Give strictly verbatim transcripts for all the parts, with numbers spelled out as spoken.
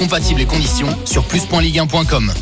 Compatibles et conditions sur plus point ligue un point com.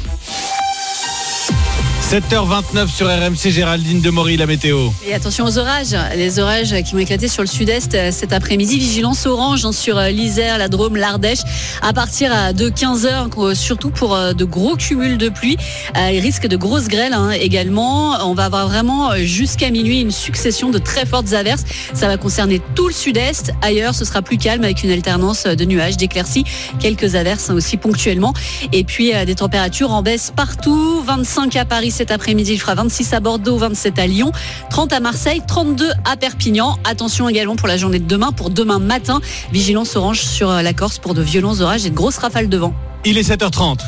sept heures vingt-neuf sur R M C, Géraldine Demory, la météo. Et attention aux orages, les orages qui vont éclater sur le sud-est cet après-midi. Vigilance orange sur l'Isère, la Drôme, l'Ardèche à partir de quinze heures, surtout pour de gros cumuls de pluie. Il risque de grosses grêles hein, également. On va avoir vraiment jusqu'à minuit une succession de très fortes averses. Ça va concerner tout le sud-est. Ailleurs, ce sera plus calme avec une alternance de nuages, d'éclaircies, quelques averses aussi ponctuellement. Et puis des températures en baisse partout. vingt-cinq à Paris cet après-midi, il fera vingt-six à Bordeaux, vingt-sept à Lyon, trente à Marseille, trente-deux à Perpignan. Attention également pour la journée de demain, pour demain matin, vigilance orange sur la Corse pour de violents orages et de grosses rafales de vent. Il est sept heures trente.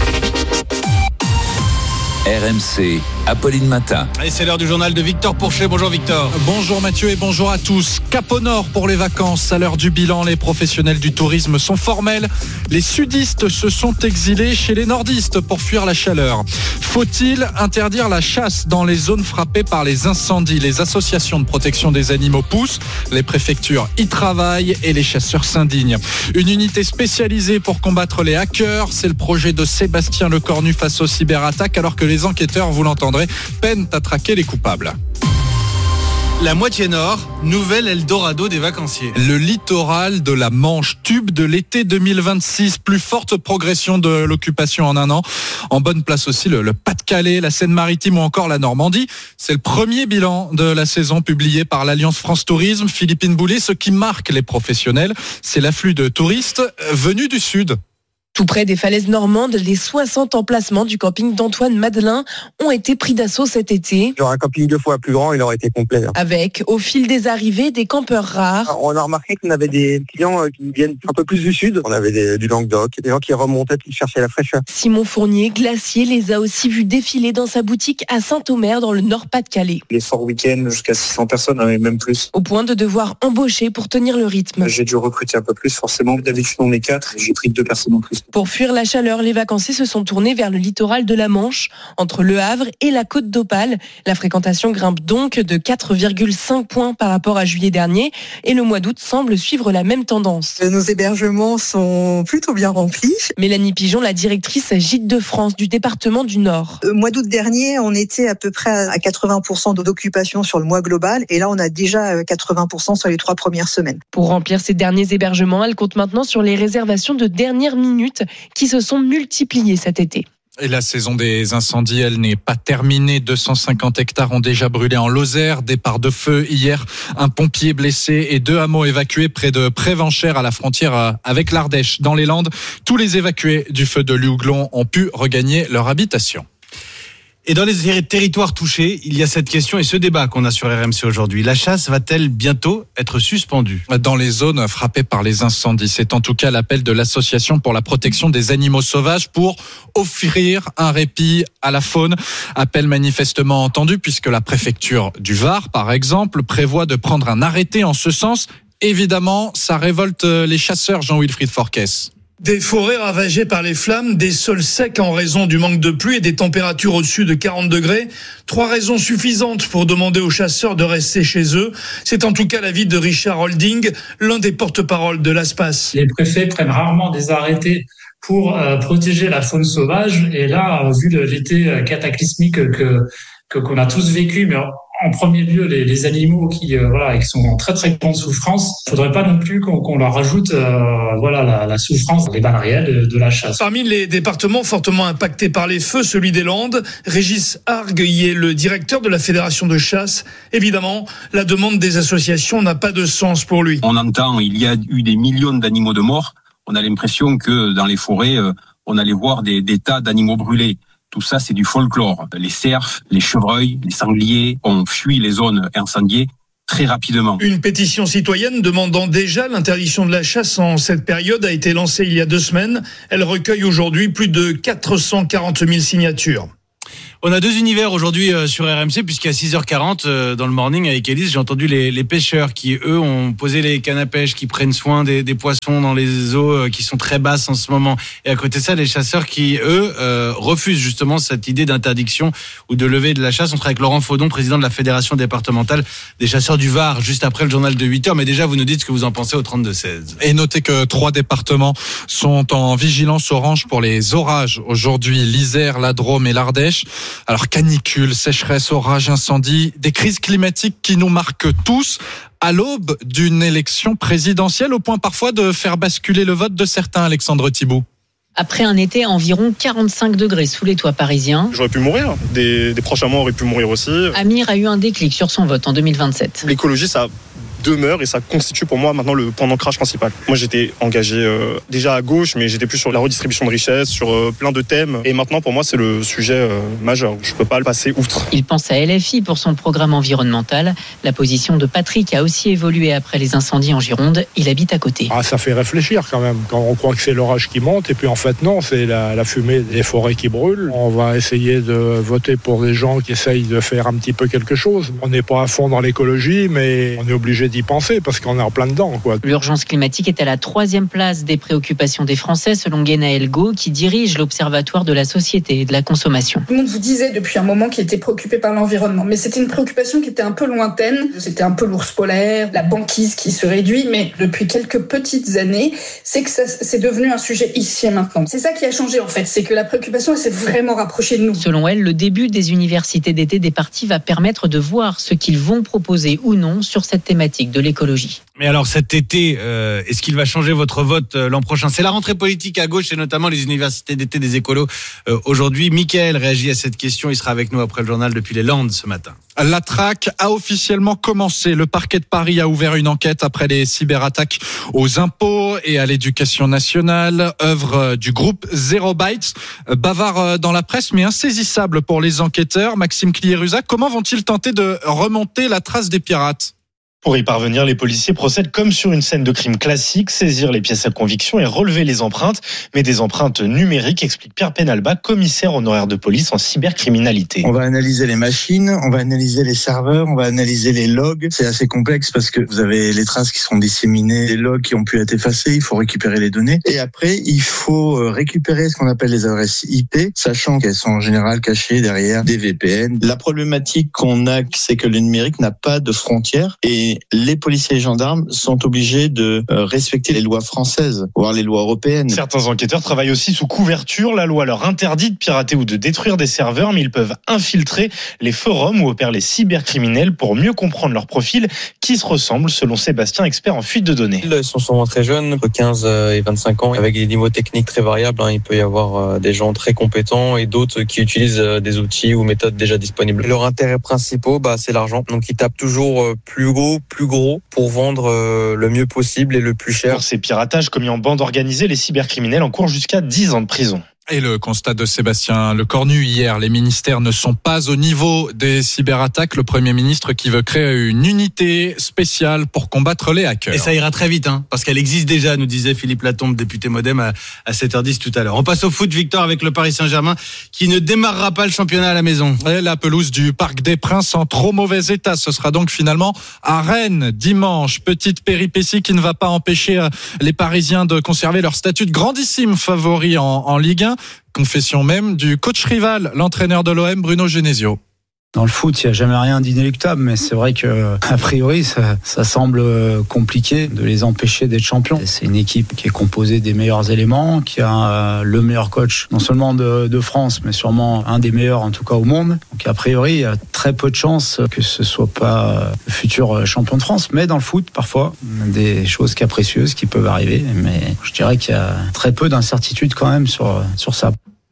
R M C, Apolline Matin. Et c'est l'heure du journal de Victor Pourchet. Bonjour Victor. Bonjour Mathieu et bonjour à tous. Cap au nord pour les vacances. À l'heure du bilan, les professionnels du tourisme sont formels. Les sudistes se sont exilés chez les nordistes pour fuir la chaleur. Faut-il interdire la chasse dans les zones frappées par les incendies ? Les associations de protection des animaux poussent. Les préfectures y travaillent et les chasseurs s'indignent. Une unité spécialisée pour combattre les hackers. C'est le projet de Sébastien Lecornu face aux cyberattaques, alors que les Les enquêteurs, vous l'entendrez, peinent à traquer les coupables. La moitié nord, nouvel Eldorado des vacanciers. Le littoral de la Manche, tube de l'été deux mille vingt-six, plus forte progression de l'occupation en un an. En bonne place aussi le, le Pas-de-Calais, la Seine-Maritime ou encore la Normandie. C'est le premier bilan de la saison publié par l'Alliance France Tourisme. Philippine Boulet, ce qui marque les professionnels, c'est l'afflux de touristes venus du sud. Tout près des falaises normandes, les soixante emplacements du camping d'Antoine Madelin ont été pris d'assaut cet été. Genre un camping deux fois plus grand, il aurait été complet. Avec, au fil des arrivées, des campeurs rares. On a remarqué qu'on avait des clients qui viennent un peu plus du sud. On avait des, du Languedoc, des gens qui remontaient, qui cherchaient la fraîcheur. Simon Fournier, glacier, les a aussi vus défiler dans sa boutique à Saint-Omer, dans le Nord-Pas-de-Calais. Les forts week-ends, jusqu'à six cents personnes, et même plus. Au point de devoir embaucher pour tenir le rythme. J'ai dû recruter un peu plus, forcément. D'habitude, on est quatre, j'ai pris deux personnes en plus. Pour fuir la chaleur, les vacanciers se sont tournés vers le littoral de la Manche, entre Le Havre et la Côte d'Opale. La fréquentation grimpe donc de quatre virgule cinq points par rapport à juillet dernier et le mois d'août semble suivre la même tendance. Nos hébergements sont plutôt bien remplis. Mélanie Pigeon, la directrice Gîtes de France du département du Nord. Au mois d'août dernier, on était à peu près à quatre-vingts pour cent d'occupation sur le mois global et là on a déjà quatre-vingts pour cent sur les trois premières semaines. Pour remplir ces derniers hébergements, elle compte maintenant sur les réservations de dernière minute qui se sont multipliées cet été. Et la saison des incendies, elle n'est pas terminée. deux cent cinquante hectares ont déjà brûlé en Lozère. Départ de feu hier, un pompier blessé et deux hameaux évacués près de Prévenchères à la frontière avec l'Ardèche. Dans les Landes, tous les évacués du feu de Liouglon ont pu regagner leur habitation. Et dans les territoires touchés, il y a cette question et ce débat qu'on a sur R M C aujourd'hui. La chasse va-t-elle bientôt être suspendue ? Dans les zones frappées par les incendies, c'est en tout cas l'appel de l'Association pour la protection des animaux sauvages pour offrir un répit à la faune. Appel manifestement entendu puisque la préfecture du Var, par exemple, prévoit de prendre un arrêté en ce sens. Évidemment, ça révolte les chasseurs, Jean-Wilfried Forquès. Des forêts ravagées par les flammes, des sols secs en raison du manque de pluie et des températures au-dessus de quarante degrés. Trois raisons suffisantes pour demander aux chasseurs de rester chez eux. C'est en tout cas l'avis de Richard Holding, l'un des porte-parole de l'ASPAS. Les préfets prennent rarement des arrêtés pour euh, protéger la faune sauvage. Et là, vu l'été cataclysmique que, que qu'on a tous vécu, mais en premier lieu les, les animaux qui euh, voilà qui sont en très très grande souffrance. Il faudrait pas non plus qu'on, qu'on leur rajoute euh, voilà la, la souffrance, les balles réelles de, de la chasse. Parmi les départements fortement impactés par les feux, celui des Landes, Régis Argue y est le directeur de la fédération de chasse. Évidemment, la demande des associations n'a pas de sens pour lui. On entend, il y a eu des millions d'animaux de morts. On a l'impression que dans les forêts, euh, on allait voir des, des tas d'animaux brûlés. Tout ça, c'est du folklore. Les cerfs, les chevreuils, les sangliers ont fui les zones incendiées très rapidement. Une pétition citoyenne demandant déjà l'interdiction de la chasse en cette période a été lancée il y a deux semaines. Elle recueille aujourd'hui plus de quatre cent quarante mille signatures. On a deux univers aujourd'hui euh, sur R M C, puisqu'à six heures quarante euh, dans le morning avec Élise, j'ai entendu les, les pêcheurs qui, eux, ont posé les cannes à pêche, qui prennent soin des, des poissons dans les eaux euh, qui sont très basses en ce moment. Et à côté de ça, les chasseurs qui, eux, euh, refusent justement cette idée d'interdiction ou de levée de la chasse. On sera avec Laurent Faudon, président de la Fédération départementale des chasseurs du Var, juste après le journal de huit heures. Mais déjà, vous nous dites ce que vous en pensez au trente-deux seize. Et notez que trois départements sont en vigilance orange pour les orages aujourd'hui, l'Isère, la Drôme et l'Ardèche. Alors canicule, sécheresse, orage, incendie, des crises climatiques qui nous marquent tous à l'aube d'une élection présidentielle, au point parfois de faire basculer le vote de certains. Alexandre Thibault. Après un été à environ quarante-cinq degrés sous les toits parisiens, j'aurais pu mourir, des, des proches à moi auraient pu mourir aussi. Amir a eu un déclic sur son vote en deux mille vingt-sept. L'écologie, ça demeure et ça constitue pour moi maintenant le point d'ancrage principal. Moi j'étais engagé euh, déjà à gauche, mais j'étais plus sur la redistribution de richesses, sur euh, plein de thèmes. Et maintenant pour moi c'est le sujet euh, majeur. Je peux pas le passer outre. Il pense à L F I pour son programme environnemental. La position de Patrick a aussi évolué après les incendies en Gironde. Il habite à côté. Ah, ça fait réfléchir quand même. Quand on croit que c'est l'orage qui monte, et puis en fait non, c'est la, la fumée des forêts qui brûlent. On va essayer de voter pour des gens qui essayent de faire un petit peu quelque chose. On n'est pas à fond dans l'écologie, mais on est obligé d'y penser parce qu'on est en plein dedans, quoi. L'urgence climatique est à la troisième place des préoccupations des Français, selon Guénaël Gault, qui dirige l'Observatoire de la société et de la consommation. Tout le monde vous disait depuis un moment qu'il était préoccupé par l'environnement, mais c'était une préoccupation qui était un peu lointaine. C'était un peu l'ours polaire, la banquise qui se réduit, mais depuis quelques petites années, c'est que ça, c'est devenu un sujet ici et maintenant. C'est ça qui a changé en fait, c'est que la préoccupation elle s'est vraiment rapprochée de nous. Selon elle, le début des universités d'été des partis va permettre de voir ce qu'ils vont proposer ou non sur cette thématique de l'écologie. Mais alors cet été, euh, est-ce qu'il va changer votre vote euh, l'an prochain ? C'est la rentrée politique à gauche et notamment les universités d'été des écolos. Euh, aujourd'hui, Mickaël réagit à cette question. Il sera avec nous après le journal depuis les Landes ce matin. La traque a officiellement commencé. Le parquet de Paris a ouvert une enquête après les cyberattaques aux impôts et à l'éducation nationale, œuvre du groupe Zero Bytes. Bavard dans la presse, mais insaisissable pour les enquêteurs. Maxime Cliérusac, comment vont-ils tenter de remonter la trace des pirates ? Pour y parvenir, les policiers procèdent comme sur une scène de crime classique, saisir les pièces à conviction et relever les empreintes, mais des empreintes numériques, explique Pierre Penalba, commissaire honoraire de police en cybercriminalité. On va analyser les machines, on va analyser les serveurs, on va analyser les logs. C'est assez complexe parce que vous avez les traces qui sont disséminées, les logs qui ont pu être effacés, il faut récupérer les données. Et après, il faut récupérer ce qu'on appelle les adresses I P, sachant qu'elles sont en général cachées derrière des V P N. La problématique qu'on a, c'est que le numérique n'a pas de frontières et les policiers et gendarmes sont obligés de respecter les lois françaises, voire les lois européennes. Certains enquêteurs travaillent aussi sous couverture. La loi leur interdit de pirater ou de détruire des serveurs, mais ils peuvent infiltrer les forums où opèrent les cybercriminels pour mieux comprendre leur profil qui se ressemble, selon Sébastien, expert en fuite de données. Ils sont souvent très jeunes, entre quinze et vingt-cinq ans, avec des niveaux techniques très variables. Il peut y avoir des gens très compétents et d'autres qui utilisent des outils ou méthodes déjà disponibles. Et leurs intérêts principaux, bah, c'est l'argent. Donc ils tapent toujours plus haut, plus gros pour vendre le mieux possible et le plus cher. Pour ces piratages commis en bande organisée, les cybercriminels encourent jusqu'à dix ans de prison. Et le constat de Sébastien Lecornu hier, les ministères ne sont pas au niveau des cyberattaques. Le Premier ministre qui veut créer une unité spéciale pour combattre les hackers. Et ça ira très vite, hein, parce qu'elle existe déjà, nous disait Philippe Latombe, député Modem, à, à sept heures dix tout à l'heure. On passe au foot, Victor, avec le Paris Saint-Germain qui ne démarrera pas le championnat à la maison. Et la pelouse du Parc des Princes en trop mauvais état. Ce sera donc finalement à Rennes dimanche. Petite péripétie qui ne va pas empêcher les Parisiens de conserver leur statut de grandissime favori en, en Ligue un. Confession même du coach rival, l'entraîneur de l'O M, Bruno Genesio. Dans le foot, il n'y a jamais rien d'inéluctable, mais c'est vrai que a priori, ça, ça semble compliqué de les empêcher d'être champions. C'est une équipe qui est composée des meilleurs éléments, qui a le meilleur coach, non seulement de, de France, mais sûrement un des meilleurs, en tout cas au monde. Donc a priori, il y a très peu de chances que ce soit pas le futur champion de France. Mais dans le foot, parfois, des choses capricieuses qui peuvent arriver. Mais je dirais qu'il y a très peu d'incertitudes quand même sur, sur ça.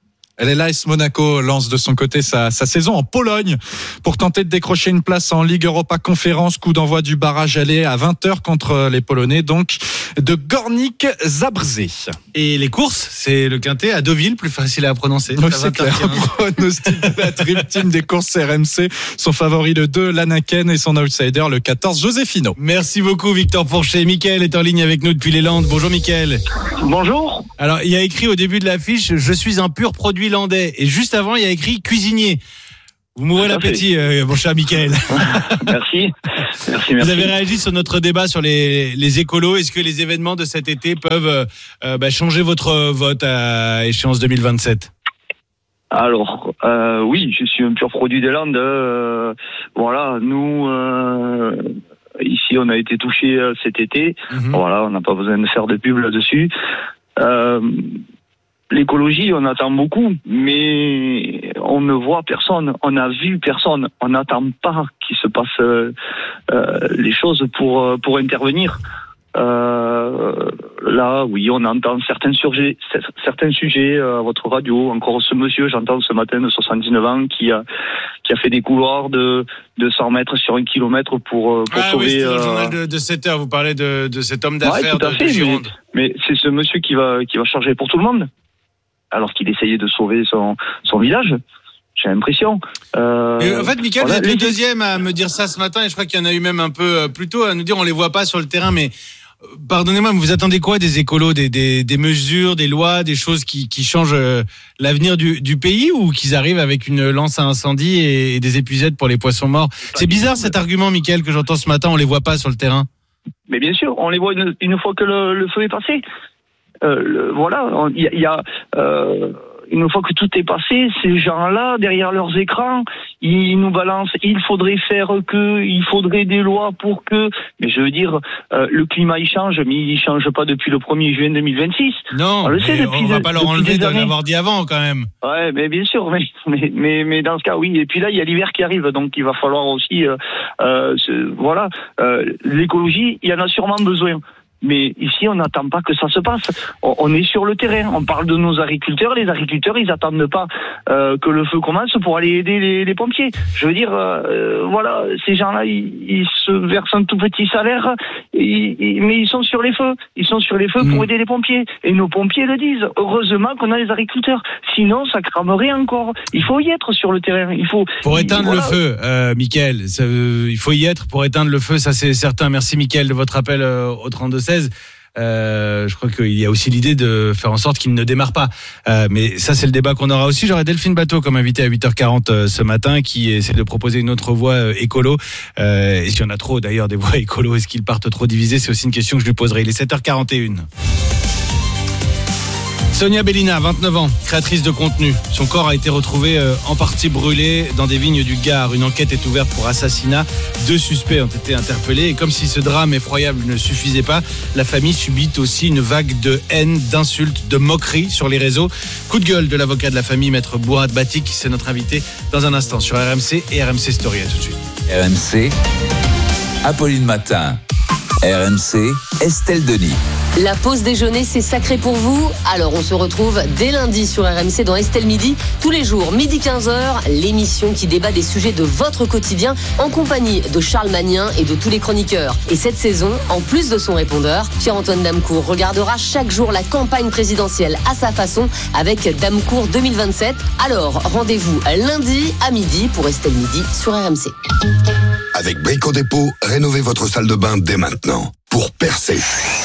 L'A S Monaco lance de son côté sa, sa saison en Pologne pour tenter de décrocher une place en Ligue Europa Conférence. Coup d'envoi du barrage aller à vingt heures contre les Polonais, donc de Górnik Zabrze. Et les courses, c'est le Quintet à Deauville, plus facile à prononcer. Donc c'est clair, pronostic de la Dream Team des courses R M C. Son favori le deux, l'Anaken, et son outsider le quatorze, Josefino. Merci beaucoup Victor Pourchet. Mickaël est en ligne avec nous depuis les Landes. Bonjour Mickaël. Bonjour. Alors il y a écrit au début de l'affiche, je suis un pur produit Vilandais. Et juste avant, il y a écrit cuisinier. Vous m'ouvrez l'appétit, euh, mon cher Mickaël. Merci. Merci, merci. Vous avez réagi sur notre débat sur les, les écolos. Est-ce que les événements de cet été peuvent euh, bah, changer votre vote à échéance deux mille vingt-sept ? Alors, euh, oui, je suis un pur produit des Landes. Euh, voilà, nous, euh, ici, on a été touchés euh, cet été. Mmh. Voilà, on n'a pas besoin de faire de pub là-dessus. Euh, l'écologie, on attend beaucoup, mais on ne voit personne, on n'a vu personne. On n'attend pas qu'il se passe euh, euh, les choses pour, pour intervenir. Euh, là, oui, on entend certains sujets, certains sujets à votre radio. Encore ce monsieur, j'entends ce matin de soixante-dix-neuf ans qui a qui a fait des couloirs de de cent mètres sur un kilomètre pour pour ah, sauver. Oui, c'est dans le euh... journal de, de sept heures. Vous parlez de de cet homme d'affaires ouais, tout à de, fait, de Gironde. Mais, mais c'est ce monsieur qui va qui va charger pour tout le monde, alors qu'il essayait de sauver son son village. J'ai l'impression. Euh, et en fait, Mickaël, voilà, vous êtes les... le deuxième à me dire ça ce matin, et je crois qu'il y en a eu même un peu plus tôt à nous dire on les voit pas sur le terrain, mais pardonnez-moi, mais vous attendez quoi des écolos, des, des, des mesures, des lois, des choses qui, qui changent l'avenir du, du pays, ou qu'ils arrivent avec une lance à incendie et, et des épuisettes pour les poissons morts? C'est bizarre cet argument, Mickaël, que j'entends ce matin, on les voit pas sur le terrain. Mais bien sûr, on les voit une, une fois que le, le feu est passé. Euh, le, voilà, il y a... Y a euh, une fois que tout est passé, ces gens-là, derrière leurs écrans, ils nous balancent, il faudrait faire que, il faudrait des lois pour que, mais je veux dire, euh, le climat il change, mais il change pas depuis le premier juin deux mille vingt-six. Non, on le sait depuis. On va pas leur enlever de l'avoir dit avant, quand même. Ouais, mais bien sûr, mais, mais, mais, mais dans ce cas, oui. Et puis là, il y a l'hiver qui arrive, donc il va falloir aussi, euh, euh, voilà, euh, l'écologie, il y en a sûrement besoin. Mais ici, on n'attend pas que ça se passe. On est sur le terrain. On parle de nos agriculteurs. Les agriculteurs, ils attendent pas euh, que le feu commence pour aller aider les, les pompiers. Je veux dire, euh, voilà, ces gens-là, ils, ils se versent un tout petit salaire, ils, ils, mais ils sont sur les feux. Ils sont sur les feux pour mmh. aider les pompiers. Et nos pompiers le disent. Heureusement qu'on a les agriculteurs. Sinon, ça cramerait encore. Il faut y être sur le terrain. Il faut pour éteindre voilà. le feu, euh, Mickaël. Ça, euh, il faut y être pour éteindre le feu. Ça, c'est certain. Merci, Mickaël, de votre appel euh, au trente-deux seize. Euh, je crois qu'il y a aussi l'idée de faire en sorte qu'il ne démarre pas. Euh, mais ça, c'est le débat qu'on aura aussi. J'aurai Delphine Bateau comme invité à huit heures quarante euh, ce matin, qui essaie de proposer une autre voie euh, écolo. Euh, et s'il y en a trop, d'ailleurs, des voies écolo, est-ce qu'ils partent trop divisés? C'est aussi une question que je lui poserai. Il est sept heures quarante et une. Sonia Bellina, vingt-neuf ans, créatrice de contenu. Son corps a été retrouvé euh, en partie brûlé dans des vignes du Gard. Une enquête est ouverte pour assassinat. Deux suspects ont été interpellés. Et comme si ce drame effroyable ne suffisait pas, la famille subit aussi une vague de haine, d'insultes, de moqueries sur les réseaux. Coup de gueule de l'avocat de la famille, maître Bourad Batik, c'est notre invité dans un instant sur R M C et R M C Story. À tout de suite. R M C, Apolline Matin. R M C, Estelle Denis. La pause déjeuner, c'est sacré pour vous. Alors on se retrouve dès lundi sur R M C dans Estelle Midi. Tous les jours, midi quinze heures, l'émission qui débat des sujets de votre quotidien en compagnie de Charles Magnien et de tous les chroniqueurs. Et cette saison, en plus de son répondeur, Pierre-Antoine Damecourt regardera chaque jour la campagne présidentielle à sa façon avec Damecourt deux mille vingt-sept. Alors rendez-vous lundi à midi pour Estelle Midi sur R M C. Avec Brico Dépôt, rénovez votre salle de bain dès maintenant pour percer,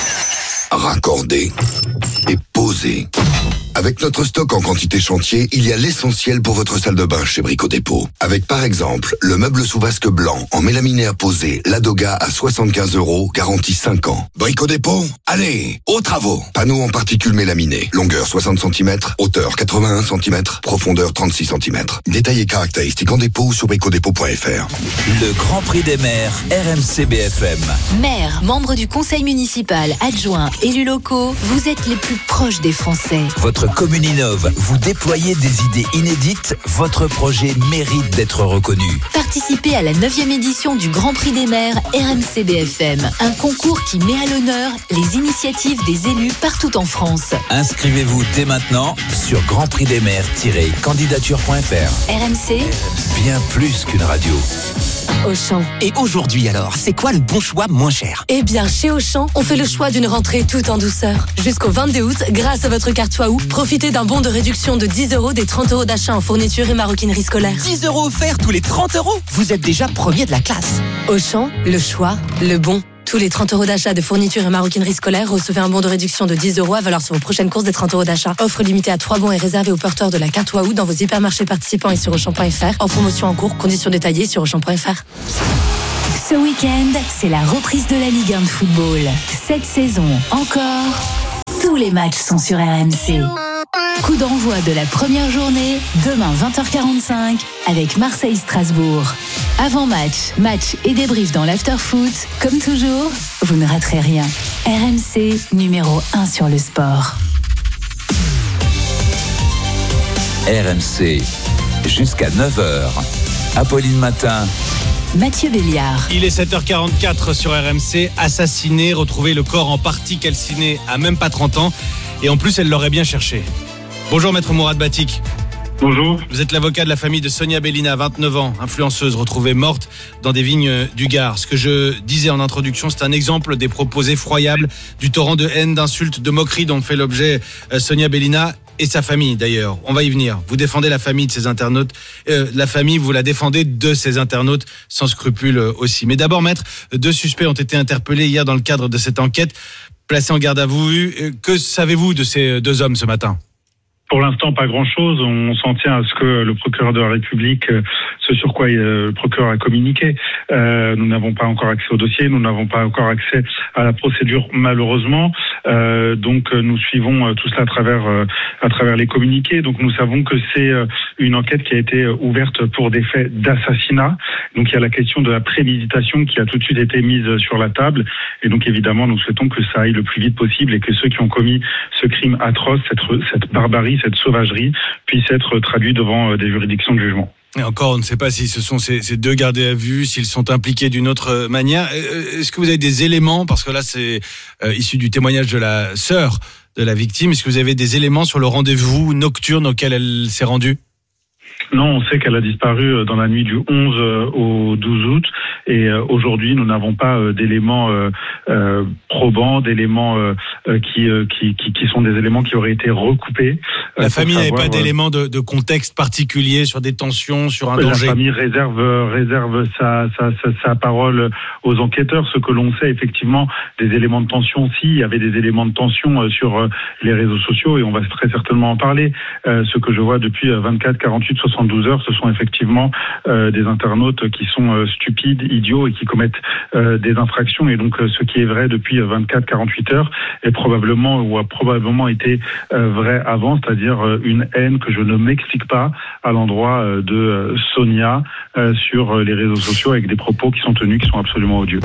raccorder et poser. Avec notre stock en quantité chantier, il y a l'essentiel pour votre salle de bain chez Brico Dépôt. Avec par exemple, le meuble sous vasque blanc en mélaminé à poser, Ladoga à soixante-quinze euros, garantie cinq ans. Brico Dépôt, allez, aux travaux. Panneau en particules mélaminées, longueur soixante centimètres, hauteur quatre-vingt-un centimètres, profondeur trente-six centimètres. Détails et caractéristiques en dépôt ou sur bricodépôt point f r. Le Grand Prix des maires, R M C B F M. Maires, membres du conseil municipal, adjoints, élus locaux, vous êtes les plus proches des Français. Votre commune innove, vous déployez des idées inédites, votre projet mérite d'être reconnu. Participez à la neuvième édition du Grand Prix des maires R M C B F M, un concours qui met à l'honneur les initiatives des élus partout en France. Inscrivez-vous dès maintenant sur grand prix des maires tiret candidature point f r. R M C, bien plus qu'une radio. Auchan. Et aujourd'hui alors, c'est quoi le bon choix moins cher? Eh bien, chez Auchan, on fait le choix d'une rentrée tout en douceur. Jusqu'au vingt-deux août, grâce à votre carte Waouh, profitez d'un bon de réduction de dix euros des trente euros d'achat en fourniture et maroquinerie scolaire. dix euros offerts tous les trente euros? Vous êtes déjà premier de la classe. Auchan, le choix, le bon, Tous les trente euros d'achat de fournitures et maroquinerie scolaire, recevez un bon de réduction de dix euros à valeur sur vos prochaines courses des trente euros d'achat. Offre limitée à trois bons et réservée aux porteurs de la carte Waouh dans vos hypermarchés participants et sur Auchan point F R. En promotion en cours, conditions détaillées sur Auchan point F R. Ce week-end, c'est la reprise de la Ligue un de football. Cette saison encore, tous les matchs sont sur R M C. Coup d'envoi de la première journée, demain vingt heures quarante-cinq, avec Marseille-Strasbourg. Avant-match, match et débrief dans l'after-foot. Comme toujours, vous ne raterez rien. R M C, numéro un sur le sport. R M C, jusqu'à neuf heures. Apolline Matin. Mathieu Béliard. Il est sept heures quarante-quatre sur R M C. Assassiné, retrouvé le corps en partie calciné à même pas trente ans. Et en plus, elle l'aurait bien cherché. Bonjour maître Mourad Batik. Bonjour. Vous êtes l'avocat de la famille de Sonia Bellina, vingt-neuf ans, influenceuse, retrouvée morte dans des vignes du Gard. Ce que je disais en introduction, c'est un exemple des propos effroyables, du torrent de haine, d'insultes, de moqueries dont fait l'objet Sonia Bellina et sa famille d'ailleurs. On va y venir. Vous défendez la famille de ces internautes. Euh, la famille, vous la défendez de ces internautes sans scrupules aussi. Mais d'abord, maître, deux suspects ont été interpellés hier dans le cadre de cette enquête, placés en garde à vue. Que savez-vous de ces deux hommes ce matin ? Pour l'instant, pas grand-chose. On s'en tient à ce que le procureur de la République, ce sur quoi le procureur a communiqué. Euh, nous n'avons pas encore accès au dossier, nous n'avons pas encore accès à la procédure, malheureusement. Euh, donc, nous suivons tout cela à travers à travers les communiqués. Donc, nous savons que c'est une enquête qui a été ouverte pour des faits d'assassinat. Donc, il y a la question de la préméditation qui a tout de suite été mise sur la table. Et donc, évidemment, nous souhaitons que ça aille le plus vite possible et que ceux qui ont commis ce crime atroce, cette, cette barbarie, cette sauvagerie puisse être traduit devant des juridictions de jugement. Et encore, on ne sait pas si ce sont ces, ces deux gardés à vue, s'ils sont impliqués d'une autre manière. Est-ce que vous avez des éléments, parce que là c'est euh, issu du témoignage de la sœur de la victime, est-ce que vous avez des éléments sur le rendez-vous nocturne auquel elle s'est rendue ? Non, on sait qu'elle a disparu dans la nuit du onze au douze août et aujourd'hui nous n'avons pas d'éléments euh, probants, d'éléments euh, qui, qui, qui, qui sont des éléments qui auraient été recoupés. La famille n'avait pas d'éléments de, de contexte particulier sur des tensions, sur un danger. La famille réserve, réserve sa, sa, sa, sa parole aux enquêteurs. Ce que l'on sait effectivement, des éléments de tension, si, il y avait des éléments de tension sur les réseaux sociaux et on va très certainement en parler. Euh, ce que je vois depuis vingt-quatre, quarante-huit, soixante-douze heures, ce sont effectivement euh, des internautes qui sont euh, stupides, idiots et qui commettent euh, des infractions. Et donc, euh, ce qui est vrai depuis vingt-quatre, quarante-huit heures est probablement ou a probablement été euh, vrai avant, c'est-à-dire euh, une haine que je ne m'explique pas à l'endroit euh, de euh, Sonia euh, sur euh, les réseaux sociaux avec des propos qui sont tenus, qui sont absolument odieux.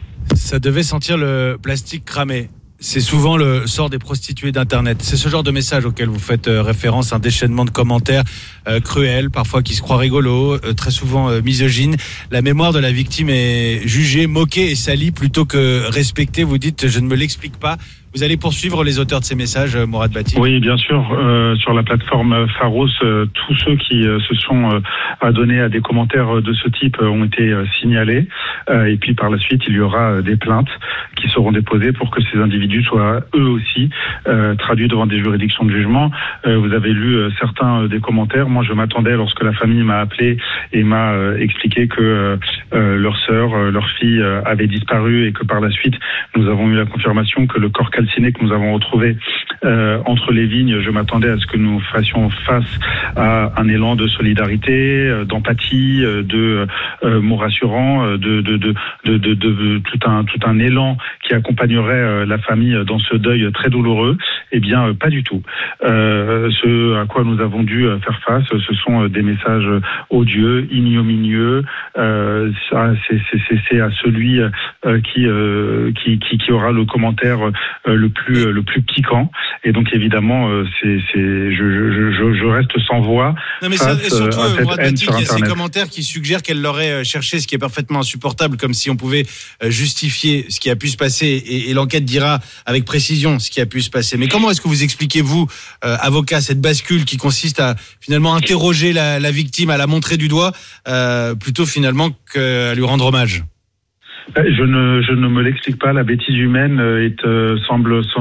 Ça devait sentir le plastique cramé. C'est souvent le sort des prostituées d'Internet. C'est ce genre de message auquel vous faites référence, un déchaînement de commentaires euh, cruels, parfois qui se croient rigolos, euh, très souvent euh, misogynes. La mémoire de la victime est jugée, moquée et salie plutôt que respectée. Vous dites, je ne me l'explique pas. Vous allez poursuivre les auteurs de ces messages, Mourad Batik ? Oui, bien sûr. Euh, sur la plateforme Pharos, euh, tous ceux qui euh, se sont euh, adonnés à des commentaires de ce type euh, ont été euh, signalés. Euh, et puis par la suite, il y aura euh, des plaintes qui seront déposées pour que ces individus soient eux aussi euh, traduits devant des juridictions de jugement. Euh, vous avez lu euh, certains euh, des commentaires. Moi, je m'attendais, lorsque la famille m'a appelé et m'a euh, expliqué que euh, euh, leur sœur, euh, leur fille euh, avait disparu et que par la suite, nous avons eu la confirmation que le corps calciné que nous avons retrouvé euh, entre les vignes, je m'attendais à ce que nous fassions face à un élan de solidarité, d'empathie, de euh, mots rassurants, de, de, de, de, de, de tout un tout un élan qui accompagnerait la famille dans ce deuil très douloureux. Eh bien, pas du tout. Euh, ce à quoi nous avons dû faire face, ce sont des messages odieux, ignominieux. Euh, ça, c'est, c'est, c'est à celui euh, qui, euh, qui qui qui aura le commentaire le plus le plus piquant. Et donc évidemment, c'est c'est je je je, je reste sans voix non, mais face c'est, surtout, à cette Mourad haine Batik, sur il y a Internet. ces commentaires qui suggèrent qu'elle l'aurait cherché, ce qui est parfaitement insupportable, comme si on pouvait justifier ce qui a pu se passer et, et l'enquête dira avec précision ce qui a pu se passer. Mais comment est-ce que vous expliquez, vous, euh, avocat, cette bascule qui consiste à finalement interroger la, la victime, à la montrer du doigt, euh, plutôt finalement qu'à lui rendre hommage? Je ne, je ne me l'explique pas. La bêtise humaine est, euh, semble,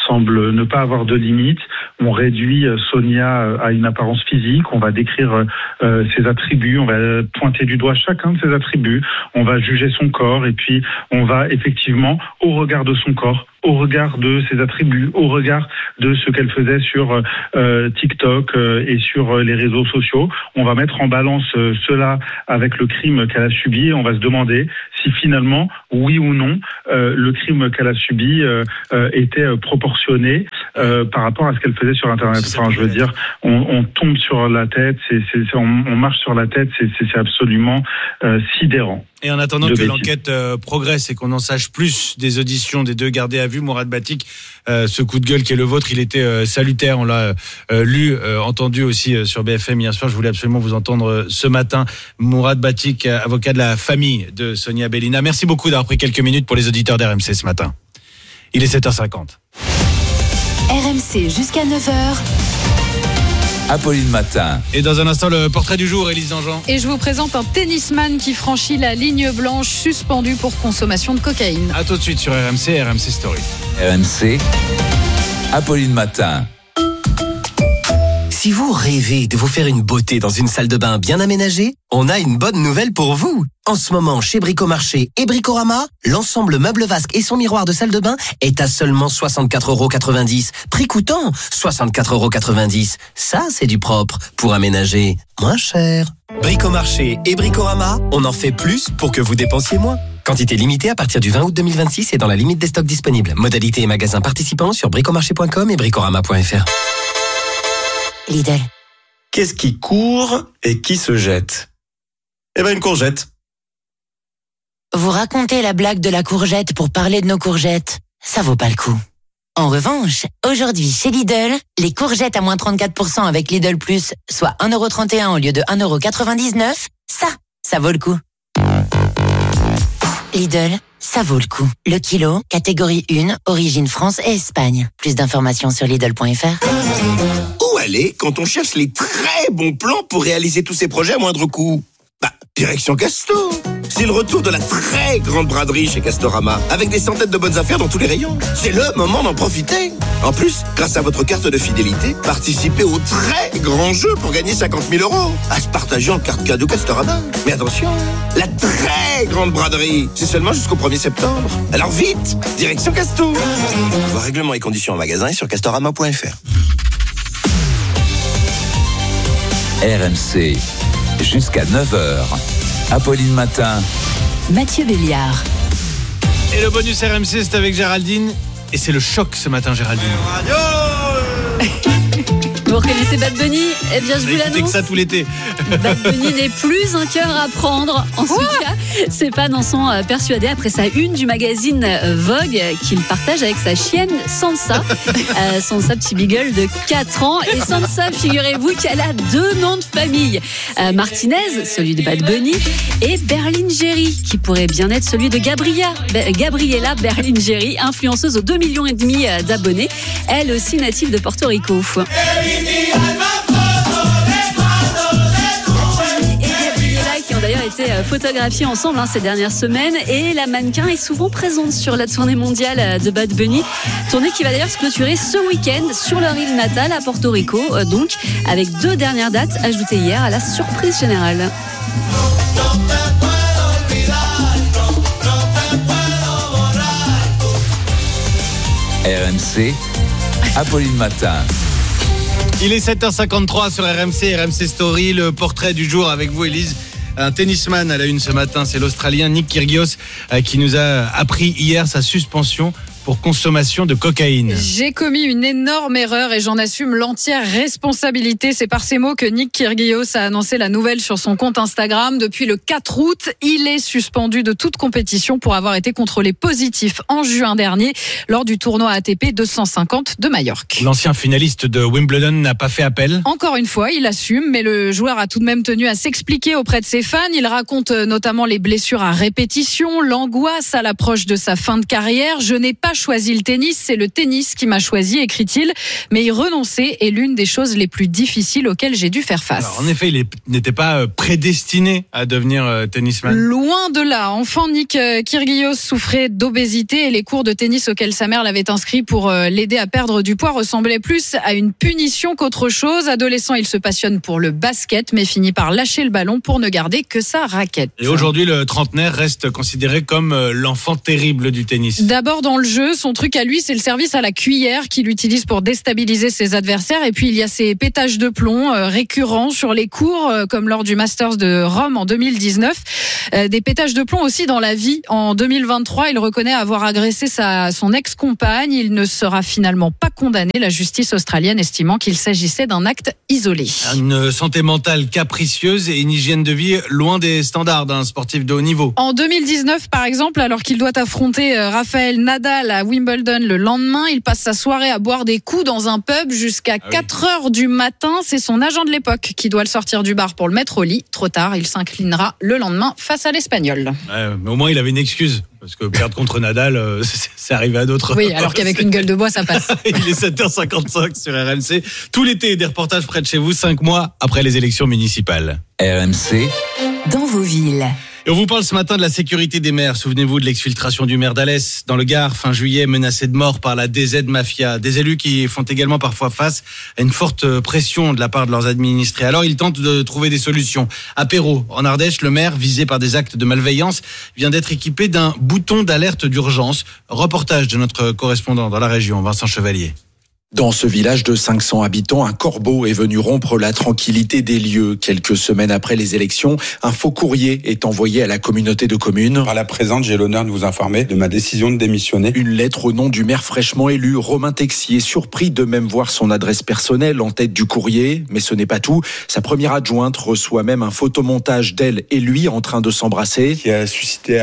semble ne pas avoir de limite. On réduit Sonia à une apparence physique, on va décrire euh, ses attributs, on va pointer du doigt chacun de ses attributs, on va juger son corps et puis on va effectivement, au regard de son corps, au regard de ses attributs, au regard de ce qu'elle faisait sur euh, TikTok euh, et sur euh, les réseaux sociaux, on va mettre en balance euh, cela avec le crime qu'elle a subi et on va se demander si finalement, oui ou non, euh, le crime qu'elle a subi euh, euh, était euh, proportionné euh, par rapport à ce qu'elle faisait sur Internet. Enfin, je veux dire, on, on tombe sur la tête, c'est, c'est, c'est, on, on marche sur la tête, c'est, c'est, c'est absolument euh, sidérant. Et en attendant que l'enquête euh, progresse et qu'on en sache plus des auditions des deux gardés à vue, Mourad Batik, euh, ce coup de gueule qui est le vôtre, il était euh, salutaire. On l'a euh, lu, euh, entendu aussi euh, sur B F M hier soir. Je voulais absolument vous entendre euh, ce matin. Mourad Batik, euh, avocat de la famille de Sonia Bellina. Merci beaucoup d'avoir pris quelques minutes pour les auditeurs d'R M C ce matin. Il est sept heures cinquante. R M C jusqu'à neuf heures. Apolline Matin. Et dans un instant, le portrait du jour, Élise Dangean. Et je vous présente un tennisman qui franchit la ligne blanche, suspendu pour consommation de cocaïne. A tout de suite sur R M C, R M C Story. R M C, Apolline Matin. Si vous rêvez de vous faire une beauté dans une salle de bain bien aménagée, on a une bonne nouvelle pour vous. En ce moment, chez Bricomarché et Bricorama, l'ensemble meuble vasque et son miroir de salle de bain est à seulement soixante-quatre euros quatre-vingt-dix. Prix coûtant soixante-quatre euros quatre-vingt-dix. Ça, c'est du propre pour aménager moins cher. Bricomarché et Bricorama, on en fait plus pour que vous dépensiez moins. Quantité limitée à partir du vingt août deux mille vingt-six et dans la limite des stocks disponibles. Modalités et magasins participants sur bricomarché point com et bricorama point f r. Lidl. Qu'est-ce qui court et qui se jette ? Eh ben une courgette. Vous racontez la blague de la courgette pour parler de nos courgettes. Ça vaut pas le coup. En revanche, aujourd'hui chez Lidl, les courgettes à moins trente-quatre pour cent avec Lidl Plus, soit un euro trente et un au lieu de un euro quatre-vingt-dix-neuf, ça, ça vaut le coup. Lidl, ça vaut le coup. Le kilo, catégorie un, origine France et Espagne. Plus d'informations sur Lidl point f r. Où aller quand on cherche les très bons plans pour réaliser tous ces projets à moindre coût ? Bah, direction Casto. C'est le retour de la très grande braderie chez Castorama, avec des centaines de bonnes affaires dans tous les rayons. C'est le moment d'en profiter. En plus, grâce à votre carte de fidélité, participez au très grand jeu pour gagner cinquante mille euros. À se partager en carte cadeau Castorama. Mais attention, la très grande braderie, c'est seulement jusqu'au premier septembre. Alors vite, direction Casto. Voir règlements et conditions en magasin et sur castorama point f r. R M C, jusqu'à neuf heures. Apolline Matin. Mathieu Béliard. Et le bonus R M C, c'est avec Géraldine. Et c'est le choc ce matin, Géraldine. Vous reconnaissez Bad Bunny ? Eh bien, je vous l'annonce. Que ça tout l'été. Bad Bunny n'est plus un cœur à prendre. En tout cas, ses fans en sont persuadés après sa une du magazine Vogue qu'il partage avec sa chienne Sansa. Euh, Sansa, petit beagle de quatre ans. Et Sansa, figurez-vous qu'elle a deux noms de famille. Euh, Martinez, celui de Bad Bunny, et Berlingeri, qui pourrait bien être celui de Gabriella, Gabriella Berlingeri, influenceuse aux deux millions et demi d'abonnés. Elle aussi native de Porto Rico. Et Gabriella qui ont d'ailleurs été photographiés ensemble hein, ces dernières semaines, et la mannequin est souvent présente sur la tournée mondiale de Bad Bunny, tournée qui va d'ailleurs se clôturer ce week-end sur leur île natale à Porto Rico, donc avec deux dernières dates ajoutées hier à la surprise générale. R M C, Apolline Matin. Il est sept heures cinquante-trois sur R M C, R M C Story, le portrait du jour avec vous, Élise. Un tennisman à la une ce matin, c'est l'Australien Nick Kyrgios qui nous a appris hier sa suspension pour consommation de cocaïne. J'ai commis une énorme erreur et j'en assume l'entière responsabilité. C'est par ces mots que Nick Kyrgios a annoncé la nouvelle sur son compte Instagram. Depuis le quatre août, il est suspendu de toute compétition pour avoir été contrôlé positif en juin dernier lors du tournoi A T P deux cent cinquante de Majorque. L'ancien finaliste de Wimbledon n'a pas fait appel. Encore une fois, il assume, mais le joueur a tout de même tenu à s'expliquer auprès de ses fans. Il raconte notamment les blessures à répétition, l'angoisse à l'approche de sa fin de carrière. Je n'ai pas choisi le tennis, c'est le tennis qui m'a choisi, écrit-il. Mais y renoncer est l'une des choses les plus difficiles auxquelles j'ai dû faire face. Alors, en effet, il n'était pas prédestiné à devenir tennisman. Loin de là. Enfant, Nick Kyrgios souffrait d'obésité et les cours de tennis auxquels sa mère l'avait inscrit pour l'aider à perdre du poids ressemblaient plus à une punition qu'autre chose. Adolescent, il se passionne pour le basket, mais finit par lâcher le ballon pour ne garder que sa raquette. Et aujourd'hui, le trentenaire reste considéré comme l'enfant terrible du tennis. D'abord dans le jeu, son truc à lui, c'est le service à la cuillère qu'il utilise pour déstabiliser ses adversaires. Et puis il y a ses pétages de plomb euh, récurrents sur les cours, euh, comme lors du Masters de Rome en deux mille dix-neuf. Euh, des pétages de plomb aussi dans la vie. En deux mille vingt-trois, il reconnaît avoir agressé sa, son ex-compagne. Il ne sera finalement pas condamné, la justice australienne estimant qu'il s'agissait d'un acte isolé. Une santé mentale capricieuse et une hygiène de vie loin des standards d'un sportif de haut niveau. En deux mille dix-neuf, par exemple, alors qu'il doit affronter Raphaël Nadal à Wimbledon le lendemain, il passe sa soirée à boire des coups dans un pub jusqu'à ah oui. quatre heures du matin. C'est son agent de l'époque qui doit le sortir du bar pour le mettre au lit. Trop tard, il s'inclinera le lendemain face à l'Espagnol. Ouais, mais au moins, il avait une excuse. Parce que perdre contre Nadal, euh, c'est, c'est arrivé à d'autres. Oui, alors qu'avec une gueule de bois, ça passe. Il est sept heures cinquante-cinq sur R M C. Tout l'été, des reportages près de chez vous, cinq mois après les élections municipales. R M C. Dans vos villes. Et on vous parle ce matin de la sécurité des maires. Souvenez-vous de l'exfiltration du maire d'Alès dans le Gard, fin juillet, menacé de mort par la D Z Mafia. Des élus qui font également parfois face à une forte pression de la part de leurs administrés. Alors ils tentent de trouver des solutions. À Perrault, en Ardèche, le maire, visé par des actes de malveillance, vient d'être équipé d'un bouton d'alerte d'urgence. Reportage de notre correspondant dans la région, Vincent Chevalier. Dans ce village de cinq cents habitants, un corbeau est venu rompre la tranquillité des lieux. Quelques semaines après les élections, un faux courrier est envoyé à la communauté de communes. Par la présente, j'ai l'honneur de vous informer de ma décision de démissionner. Une lettre au nom du maire fraîchement élu, Romain Texier, surpris de même voir son adresse personnelle en tête du courrier. Mais ce n'est pas tout. Sa première adjointe reçoit même un photomontage d'elle et lui en train de s'embrasser. Qui a suscité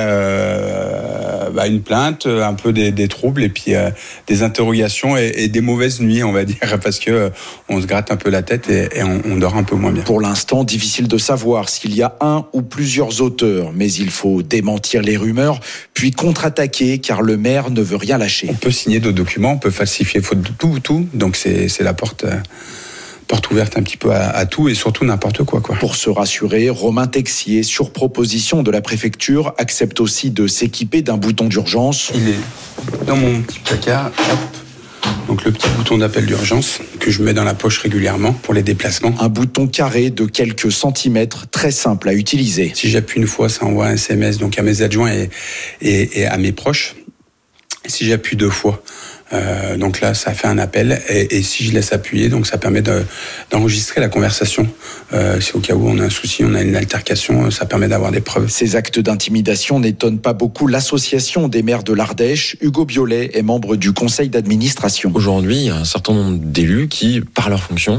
euh, bah, une plainte, un peu des, des troubles et puis euh, des interrogations et, et des mauvaises nuit, on va dire, parce que euh, on se gratte un peu la tête et, et on, on dort un peu moins bien. Pour l'instant, difficile de savoir s'il y a un ou plusieurs auteurs, mais il faut démentir les rumeurs, puis contre-attaquer, car le maire ne veut rien lâcher. On peut signer d'autres documents, on peut falsifier faute de tout, tout, donc c'est, c'est la porte... Euh porte ouverte un petit peu à, à tout et surtout n'importe quoi, quoi. Pour se rassurer, Romain Texier, sur proposition de la préfecture, accepte aussi de s'équiper d'un bouton d'urgence. Il est dans mon petit placard, hop. Donc le petit bouton d'appel d'urgence que je mets dans la poche régulièrement pour les déplacements. Un bouton carré de quelques centimètres, très simple à utiliser. Si j'appuie une fois, ça envoie un S M S donc à mes adjoints et, et, et à mes proches. Si j'appuie deux fois, euh, donc là, ça fait un appel. Et, et si je laisse appuyer, donc ça permet de, d'enregistrer la conversation. Euh, si au cas où on a un souci, on a une altercation, ça permet d'avoir des preuves. Ces actes d'intimidation n'étonnent pas beaucoup l'association des maires de l'Ardèche. Hugo Biolay est membre du conseil d'administration. Aujourd'hui, il y a un certain nombre d'élus qui, par leur fonction,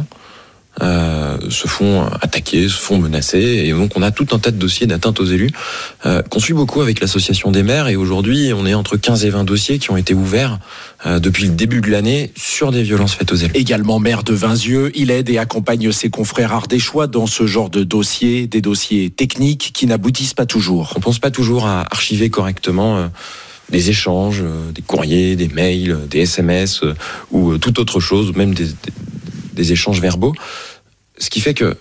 Euh, se font attaquer, se font menacer, et donc on a tout un tas de dossiers d'atteinte aux élus euh, qu'on suit beaucoup avec l'association des maires, et aujourd'hui on est entre quinze et vingt dossiers qui ont été ouverts euh, depuis le début de l'année sur des violences faites aux élus. Également maire de Vinzieux, il aide et accompagne ses confrères ardéchois dans ce genre de dossiers, des dossiers techniques qui n'aboutissent pas toujours. On pense pas toujours à archiver correctement euh, des échanges, euh, des courriers, des mails, des S M S euh, ou euh, toute autre chose, même des, des des échanges verbaux, ce qui fait que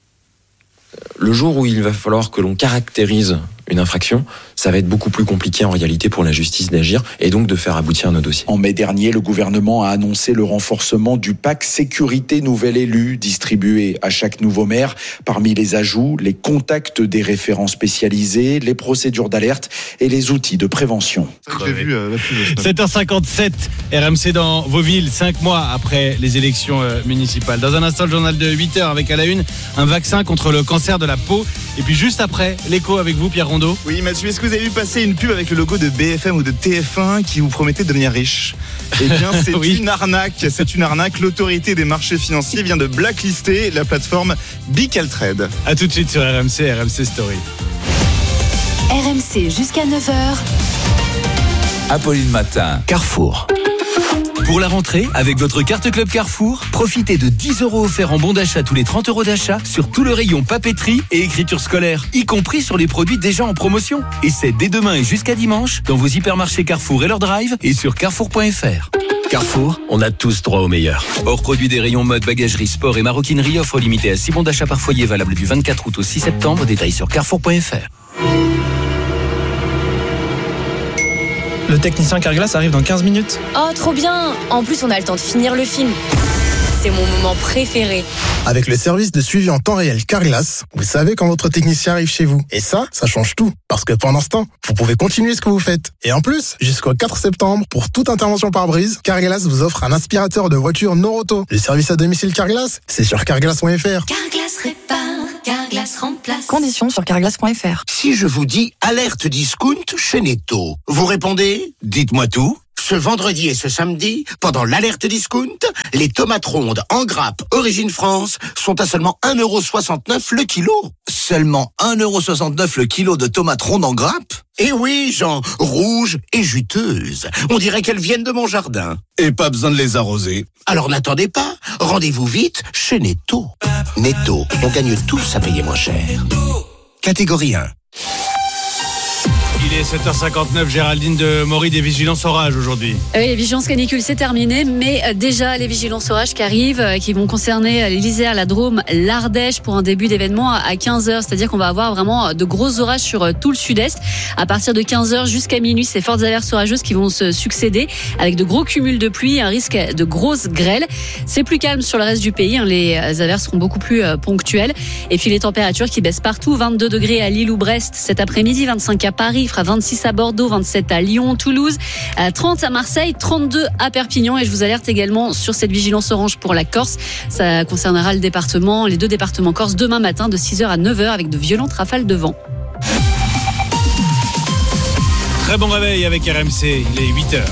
le jour où il va falloir que l'on caractérise une infraction, ça va être beaucoup plus compliqué en réalité pour la justice d'agir et donc de faire aboutir nos dossiers. En mai dernier, le gouvernement a annoncé le renforcement du pack sécurité nouvel élu distribué à chaque nouveau maire. Parmi les ajouts, les contacts des référents spécialisés, les procédures d'alerte et les outils de prévention. J'ai vu euh, la pub. sept heures cinquante-sept, R M C dans vos villes, cinq mois après les élections euh, municipales. Dans un instant, le journal de huit heures avec à la une, un vaccin contre le cancer de la peau. Et puis juste après, l'écho avec vous, Pierre Rondeau. Oui, Mathieu, est-ce que vous avez vu passer une pub avec le logo de B F M ou de T F un qui vous promettait de devenir riche ? Eh bien, c'est oui. une arnaque. C'est une arnaque. L'autorité des marchés financiers vient de blacklister la plateforme Bicaltrade. A tout de suite sur R M C, R M C Story. R M C jusqu'à neuf heures. Apolline Matin, Carrefour. Pour la rentrée, avec votre carte Club Carrefour, profitez de dix euros offerts en bon d'achat tous les trente euros d'achat sur tout le rayon papeterie et écriture scolaire, y compris sur les produits déjà en promotion. Et c'est dès demain et jusqu'à dimanche dans vos hypermarchés Carrefour et leur drive et sur carrefour point f r. Carrefour, on a tous droit au meilleur. Hors produit des rayons mode, bagagerie, sport et maroquinerie, offre limitée à six bons d'achat par foyer valable du vingt-quatre août au six septembre. Détails sur carrefour point f r. Le technicien Carglass arrive dans quinze minutes. Oh, trop bien! En plus, on a le temps de finir le film. C'est mon moment préféré. Avec le service de suivi en temps réel Carglass, vous savez quand votre technicien arrive chez vous. Et ça, ça change tout. Parce que pendant ce temps, vous pouvez continuer ce que vous faites. Et en plus, jusqu'au quatre septembre, pour toute intervention par brise, Carglass vous offre un aspirateur de voiture Noroto. Le service à domicile Carglass, c'est sur carglass point f r. Carglass répare, Carglass remplace. Conditions sur carglass point f r. Si je vous dis alerte discount chez Netto, vous répondez? Dites-moi tout. Ce vendredi et ce samedi, pendant l'alerte discount, les tomates rondes en grappe Origine France sont à seulement un euro soixante-neuf le kilo. Seulement un euro soixante-neuf le kilo de tomates rondes en grappe? Eh oui, Jean, rouges et juteuses. On dirait qu'elles viennent de mon jardin. Et pas besoin de les arroser. Alors n'attendez pas, rendez-vous vite chez Netto. Netto, on gagne tous à payer moins cher. Catégorie un. Il est sept heures cinquante-neuf, Géraldine de Maury, des vigilances orage aujourd'hui. Oui, les vigilances canicule, c'est terminé, mais déjà les vigilances orages qui arrivent, qui vont concerner l'Isère, la Drôme, l'Ardèche pour un début d'événement à quinze heures. C'est-à-dire qu'on va avoir vraiment de gros orages sur tout le sud-est. À partir de quinze heures jusqu'à minuit, ces fortes averses orageuses qui vont se succéder avec de gros cumuls de pluie et un risque de grosses grêles. C'est plus calme sur le reste du pays. Les averses seront beaucoup plus ponctuelles. Et puis les températures qui baissent partout. vingt-deux degrés à Lille ou Brest cet après-midi, vingt-cinq à Paris, il fera vingt-six à Bordeaux, vingt-sept à Lyon, Toulouse, trente à Marseille, trente-deux à Perpignan. Et je vous alerte également sur cette vigilance orange pour la Corse. Ça concernera le département, les deux départements corse demain matin de six heures à neuf heures avec de violentes rafales de vent. Très bon réveil avec R M C, il est huit heures.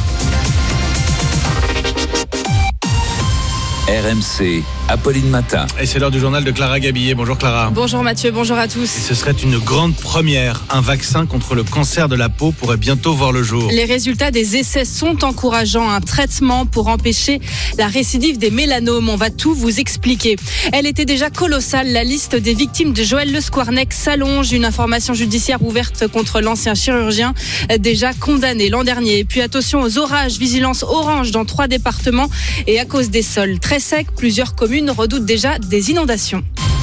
R M C, Apolline Matin. Et c'est l'heure du journal de Clara Gabillet. Bonjour Clara. Bonjour Mathieu, bonjour à tous. Et ce serait une grande première. Un vaccin contre le cancer de la peau pourrait bientôt voir le jour. Les résultats des essais sont encourageants. Un traitement pour empêcher la récidive des mélanomes. On va tout vous expliquer. Elle était déjà colossale. La liste des victimes de Joël Le Squarnec s'allonge. Une information judiciaire ouverte contre l'ancien chirurgien déjà condamné l'an dernier. Et puis attention aux orages. Vigilance orange dans trois départements. Et à cause des sols très secs, plusieurs communes redoutent déjà des inondations.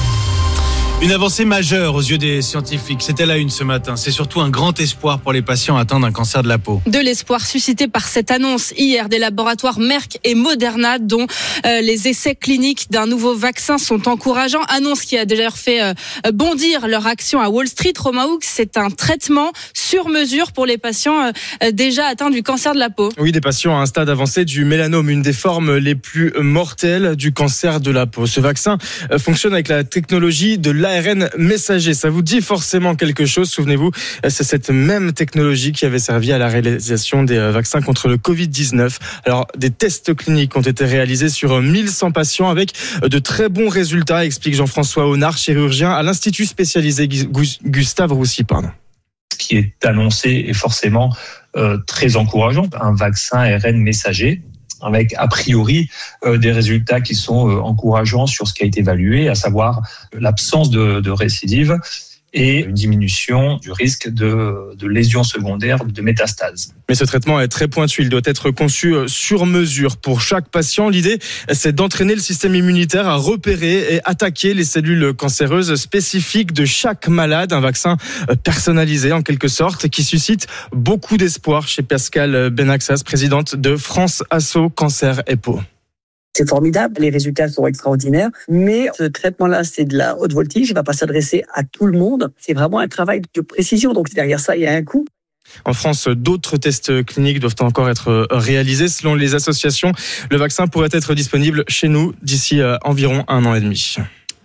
Une avancée majeure aux yeux des scientifiques. C'était la une ce matin. C'est surtout un grand espoir pour les patients atteints d'un cancer de la peau. De l'espoir suscité par cette annonce hier des laboratoires Merck et Moderna, dont euh, les essais cliniques d'un nouveau vaccin sont encourageants. Annonce qui a d'ailleurs fait euh, bondir leur action à Wall Street. Romain Hooks, c'est un traitement sur mesure pour les patients euh, déjà atteints du cancer de la peau. Oui, des patients à un stade avancé du mélanome, une des formes les plus mortelles du cancer de la peau. Ce vaccin euh, fonctionne avec la technologie de l'A R N messager. Ça vous dit forcément quelque chose. Souvenez-vous, c'est cette même technologie qui avait servi à la réalisation des vaccins contre le covid dix-neuf. Alors, des tests cliniques ont été réalisés sur mille cent patients avec de très bons résultats, explique Jean-François Honard, chirurgien à l'Institut spécialisé Gustave Roussy. Pardon. Ce qui est annoncé est forcément euh, très encourageant. Un vaccin A R N messager, avec a priori euh, des résultats qui sont euh, encourageants sur ce qui a été évalué, à savoir l'absence de, de récidive et une diminution du risque de, de lésions secondaires, de métastases. Mais ce traitement est très pointu, il doit être conçu sur mesure pour chaque patient. L'idée, c'est d'entraîner le système immunitaire à repérer et attaquer les cellules cancéreuses spécifiques de chaque malade. Un vaccin personnalisé en quelque sorte qui suscite beaucoup d'espoir chez Pascal Benaxas, présidente de France Asso Cancer et Peau. C'est formidable, les résultats sont extraordinaires, mais ce traitement-là, c'est de la haute voltige, il ne va pas s'adresser à tout le monde. C'est vraiment un travail de précision, donc derrière ça, il y a un coût. En France, d'autres tests cliniques doivent encore être réalisés. Selon les associations, le vaccin pourrait être disponible chez nous d'ici environ un an et demi.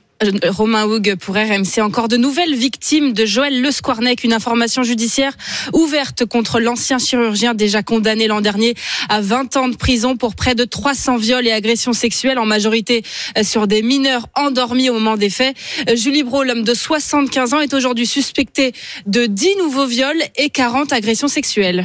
Romain Houg pour R M C. Encore de nouvelles victimes de Joël Le Squarnec. Une information judiciaire ouverte contre l'ancien chirurgien déjà condamné l'an dernier à vingt ans de prison pour près de trois cents viols et agressions sexuelles, en majorité sur des mineurs endormis au moment des faits. Julie Brault, l'homme de soixante-quinze ans, est aujourd'hui suspecté de dix nouveaux viols et quarante agressions sexuelles.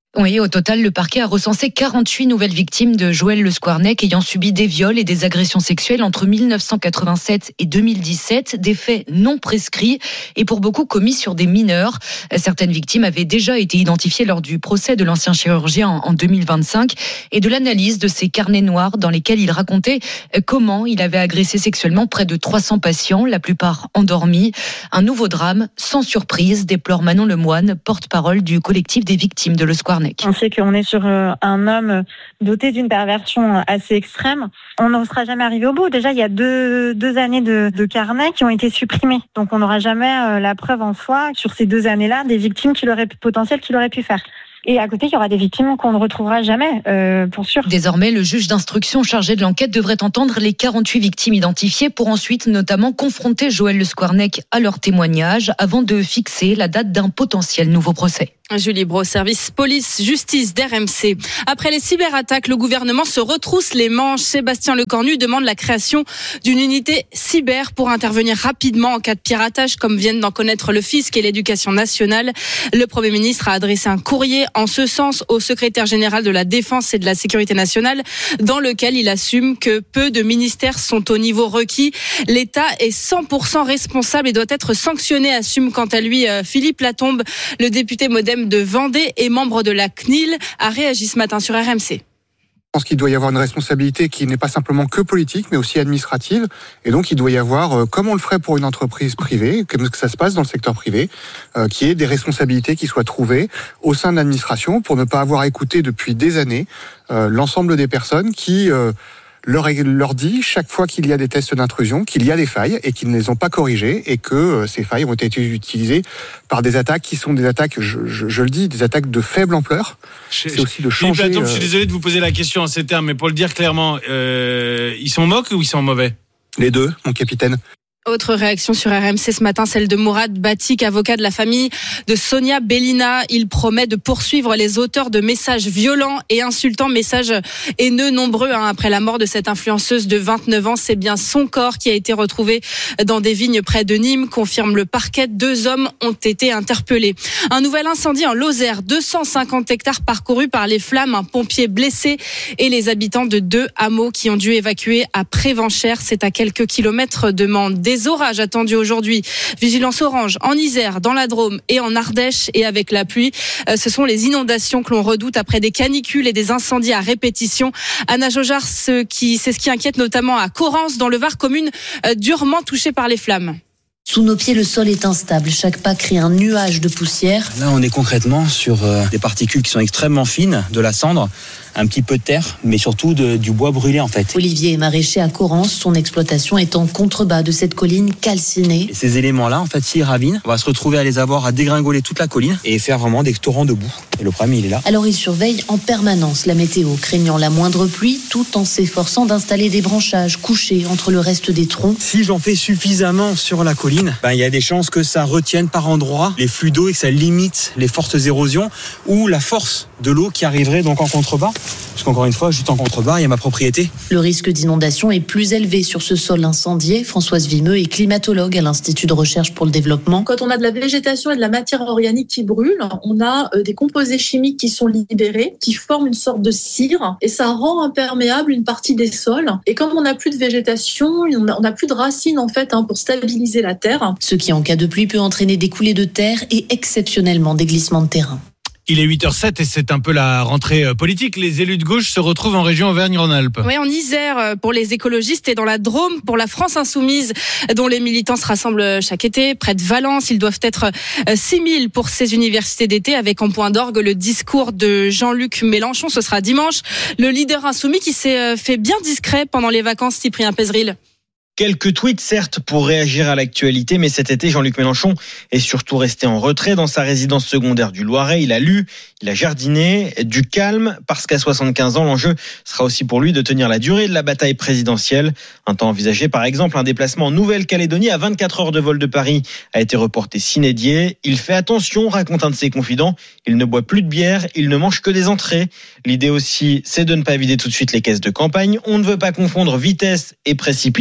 Oui, au total, le parquet a recensé quarante-huit nouvelles victimes de Joël Le Squarnec ayant subi des viols et des agressions sexuelles entre dix-neuf cent quatre-vingt-sept et deux mille dix-sept, des faits non prescrits et pour beaucoup commis sur des mineurs. Certaines victimes avaient déjà été identifiées lors du procès de l'ancien chirurgien en deux mille vingt-cinq et de l'analyse de ces carnets noirs dans lesquels il racontait comment il avait agressé sexuellement près de trois cents patients, la plupart endormis. Un nouveau drame, sans surprise, déplore Manon Lemoine, porte-parole du collectif des victimes de Le Squarnec. On sait qu'on est sur un homme doté d'une perversion assez extrême. On ne sera jamais arrivé au bout. Déjà, il y a deux, deux années de, de carnets qui ont été supprimés. Donc, on n'aura jamais la preuve en soi sur ces deux années-là des victimes qu'il aurait, potentielles qu'il aurait pu faire. Et à côté, il y aura des victimes qu'on ne retrouvera jamais, euh, pour sûr. Désormais, le juge d'instruction chargé de l'enquête devrait entendre les quarante-huit victimes identifiées pour ensuite notamment confronter Joël Le Squarnec à leur témoignage avant de fixer la date d'un potentiel nouveau procès. Julie Bro, service police-justice d'R M C. Après les cyberattaques, le gouvernement se retrousse les manches. Sébastien Lecornu demande la création d'une unité cyber pour intervenir rapidement en cas de piratage, comme viennent d'en connaître le fisc et l'éducation nationale. Le Premier ministre a adressé un courrier en ce sens au secrétaire général de la Défense et de la Sécurité nationale, dans lequel il assume que peu de ministères sont au niveau requis. L'État est cent pour cent responsable et doit être sanctionné, assume quant à lui Philippe Latombe, le député Modem de Vendée et membre de la C N I L, a réagi ce matin sur R M C. Je pense qu'il doit y avoir une responsabilité qui n'est pas simplement que politique, mais aussi administrative. Et donc, il doit y avoir, comme on le ferait pour une entreprise privée, comme ça se passe dans le secteur privé, euh, qu'il y ait des responsabilités qui soient trouvées au sein de l'administration pour ne pas avoir écouté depuis des années euh, l'ensemble des personnes qui... Euh, leur, leur dit chaque fois qu'il y a des tests d'intrusion qu'il y a des failles et qu'ils ne les ont pas corrigées et que euh, ces failles ont été utilisées par des attaques qui sont des attaques, je, je, je le dis, des attaques de faible ampleur. Je, C'est aussi de changer... Philippe Latombe, euh... je suis désolé de vous poser la question en ces termes, mais pour le dire clairement, euh, ils sont moques ou ils sont mauvais ? Les deux, mon capitaine. Autre réaction sur R M C ce matin, celle de Mourad Batik, avocat de la famille de Sonia Bellina. Il promet de poursuivre les auteurs de messages violents et insultants, messages haineux nombreux hein, après la mort de cette influenceuse de vingt-neuf ans. C'est bien son corps qui a été retrouvé dans des vignes près de Nîmes, confirme le parquet. Deux hommes ont été interpellés. Un nouvel incendie en Lozère, deux cent cinquante hectares parcourus par les flammes, un pompier blessé et les habitants de deux hameaux qui ont dû évacuer à Prévenchères. C'est à quelques kilomètres de Mende. Des orages attendus aujourd'hui. Vigilance orange en Isère, dans la Drôme et en Ardèche. Et avec la pluie, ce sont les inondations que l'on redoute après des canicules et des incendies à répétition. Anna Jojard, ce qui, c'est ce qui inquiète notamment à Corrence, dans le Var, commune durement touchée par les flammes. Sous nos pieds, le sol est instable. Chaque pas crée un nuage de poussière. Là, on est concrètement sur euh, des particules qui sont extrêmement fines, de la cendre, un petit peu de terre, mais surtout de, du bois brûlé en fait. Olivier est maraîcher à Corrence. Son exploitation est en contrebas de cette colline calcinée. Et ces éléments-là, en fait, s'ils ravinent, on va se retrouver à les avoir à dégringoler toute la colline et faire vraiment des torrents de boue. Et le problème, il est là. Alors il surveille en permanence la météo, craignant la moindre pluie, tout en s'efforçant d'installer des branchages couchés entre le reste des troncs. Si j'en fais suffisamment sur la colline, ben, il y a des chances que ça retienne par endroits les flux d'eau et que ça limite les fortes érosions ou la force de l'eau qui arriverait donc en contrebas. Parce qu'encore une fois, juste en contrebas, il y a ma propriété. Le risque d'inondation est plus élevé sur ce sol incendié. Françoise Vimeux est climatologue à l'Institut de recherche pour le développement. Quand on a de la végétation et de la matière organique qui brûle, on a des composés chimiques qui sont libérés, qui forment une sorte de cire, et ça rend imperméable une partie des sols. Et comme on n'a plus de végétation, on n'a plus de racines en fait hein, pour stabiliser la terre. Ce qui en cas de pluie peut entraîner des coulées de terre et exceptionnellement des glissements de terrain. Il est huit heures zéro sept et c'est un peu la rentrée politique. Les élus de gauche se retrouvent en région Auvergne-Rhône-Alpes. Oui, en Isère pour les écologistes et dans la Drôme pour la France insoumise, dont les militants se rassemblent chaque été. Près de Valence, ils doivent être six mille pour ces universités d'été, avec en point d'orgue le discours de Jean-Luc Mélenchon. Ce sera dimanche. Le leader insoumis qui s'est fait bien discret pendant les vacances, Cyprien Pézeril. Quelques tweets, certes, pour réagir à l'actualité, mais cet été, Jean-Luc Mélenchon est surtout resté en retrait dans sa résidence secondaire du Loiret. Il a lu, il a jardiné, du calme, parce qu'à soixante-quinze ans, l'enjeu sera aussi pour lui de tenir la durée de la bataille présidentielle. Un temps envisagé, par exemple, un déplacement en Nouvelle-Calédonie à vingt-quatre heures de vol de Paris a été reporté sine die. Il fait attention, raconte un de ses confidents. Il ne boit plus de bière, il ne mange que des entrées. L'idée aussi, c'est de ne pas vider tout de suite les caisses de campagne. On ne veut pas confondre vitesse et précipitation.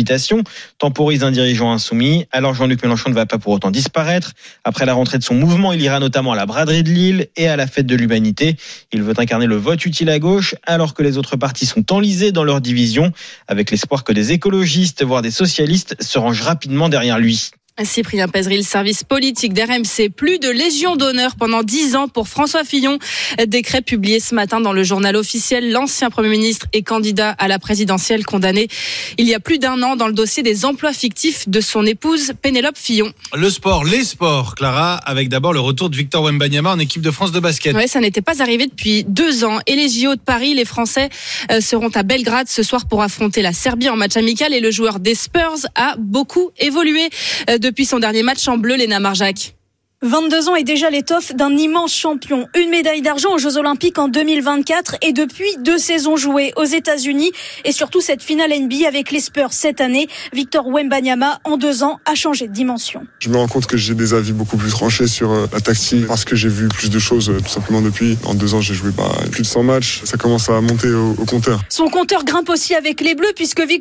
temporise un dirigeant insoumis. Alors Jean-Luc Mélenchon ne va pas pour autant disparaître. Après la rentrée de son mouvement, il ira notamment à la braderie de Lille et à la fête de l'Humanité. Il veut incarner le vote utile à gauche, alors que les autres partis sont enlisés dans leur division, avec l'espoir que des écologistes, voire des socialistes, se rangent rapidement derrière lui. Cyprien Pézeri, le service politique d'R M C. Plus de Légion d'honneur pendant dix ans pour François Fillon. Décret publié ce matin dans le journal officiel. L'ancien Premier ministre et candidat à la présidentielle condamné il y a plus d'un an dans le dossier des emplois fictifs de son épouse Pénélope Fillon. Le sport, les sports, Clara, avec d'abord le retour de Victor Wembanyama en équipe de France de basket. Oui, ça n'était pas arrivé depuis deux ans. Et les J O de Paris, les Français seront à Belgrade ce soir pour affronter la Serbie en match amical. Et le joueur des Spurs a beaucoup évolué depuis son dernier match en bleu, Léna Marjac. vingt-deux ans et déjà l'étoffe d'un immense champion. Une médaille d'argent aux Jeux Olympiques en deux mille vingt-quatre et depuis deux saisons jouées aux États-Unis et surtout cette finale N B A avec les Spurs cette année. Victor Wembanyama, en deux ans, a changé de dimension. Je me rends compte que j'ai des avis beaucoup plus tranchés sur la tactique parce que j'ai vu plus de choses tout simplement depuis. En deux ans, j'ai joué bah, plus de cent matchs. Ça commence à monter au, au compteur. Son compteur grimpe aussi avec les Bleus puisque Victor